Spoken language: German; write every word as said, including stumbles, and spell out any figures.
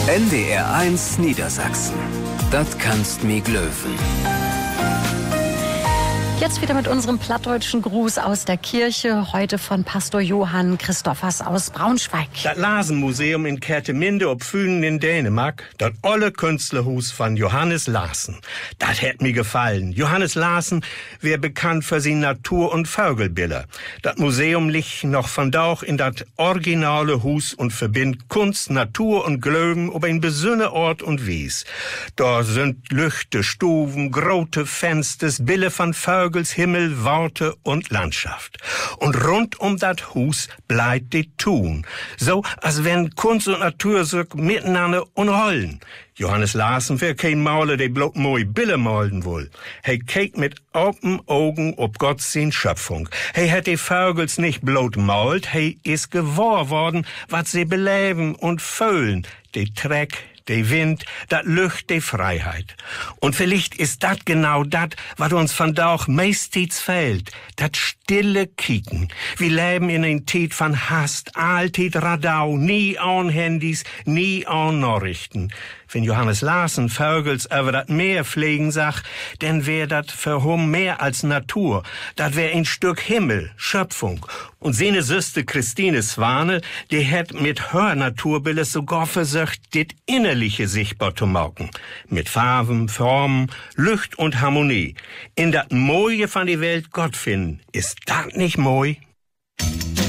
N D R eins Niedersachsen. Das kannst mi glöwen. Jetzt wieder mit unserem plattdeutschen Gruß aus der Kirche, heute von Pastor Johann Christophers aus Braunschweig. Das Larsen-Museum in Kerteminde ob Fünen in Dänemark, das olle Künstlerhus von Johannes Larsen. Das hätt mir gefallen. Johannes Larsen wär bekannt für seine Natur- und Vögelbilder. Das Museum liegt noch von Dauch in das originale Hus und verbindet Kunst, Natur und Glöben ob ein besonne Ort und Wies. Da sind Lüchte, Stufen, grote Fensters, Bille von Vögel, Himmel, Worte und Landschaft. Und rund um das Hus bleibt die Tun. So, als wenn Kunst und Natur sich miteinander unrollen. Johannes Larsen wär kein Maler, der bloß moi Bille malen will. He keek mit open Augen ob Gott sin Schöpfung. He hat die Vögels nicht bloß malt, he is gewahr worden, wat sie beleben und fühlen. Die Dreck, die Wind, dat Lücht, die Freiheit. Und vielleicht ist dat genau dat, wat uns von Dauch meistens fehlt. Dat stille Kieken. Wir leben in ein Tiet von Hast, alltit Radau, nie an Handys, nie an Nachrichten. Wenn Johannes Larsen Vögels über dat Meer pflegen sag, denn wär dat für hum mehr als Natur. Dat wär ein Stück Himmel, Schöpfung. Und seine Süste Christine Swane, die hätt mit hör Naturbildes sogar versucht, dit Innerliche sichtbar zu machen. Mit Farben, Formen, Licht und Harmonie. In dat Moje von die Welt Gott finden. Ist dat nicht moi?